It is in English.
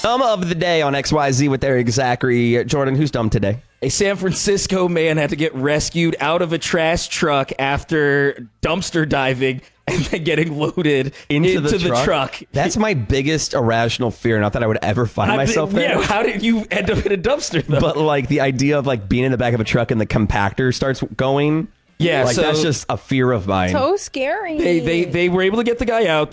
Dumb of the day on XYZ with Eric Zachary. Jordan, who's dumb today? A San Francisco man had to get rescued out of a trash truck after dumpster diving and then getting loaded into the truck. That's my biggest irrational fear. Not that I would ever find myself there. Yeah, how did you end up in a dumpster, though? But like the idea of like being in the back of a truck and the compactor starts going. Yeah, like so that's just a fear of mine. So scary. They were able to get the guy out.